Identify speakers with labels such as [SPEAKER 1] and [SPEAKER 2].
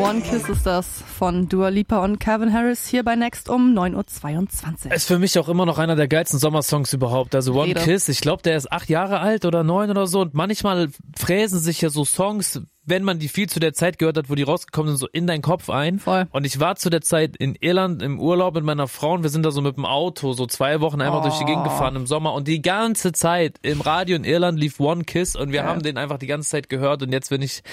[SPEAKER 1] One Kiss ist das von Dua Lipa und Calvin Harris hier bei Next um 9:22 Uhr.
[SPEAKER 2] Ist für mich auch immer noch einer der geilsten Sommersongs überhaupt. Also One Kiss, ich glaube, der ist 8 Jahre alt oder 9 oder so. Und manchmal fräsen sich ja so Songs, wenn man die viel zu der Zeit gehört hat, wo die rausgekommen sind, so in deinen Kopf ein.
[SPEAKER 1] Voll.
[SPEAKER 2] Und ich war zu der Zeit in Irland im Urlaub mit meiner Frau und wir sind da so mit dem Auto so 2 Wochen einmal durch die Gegend gefahren im Sommer und die ganze Zeit im Radio in Irland lief One Kiss und wir haben den einfach die ganze Zeit gehört und jetzt, wenn ich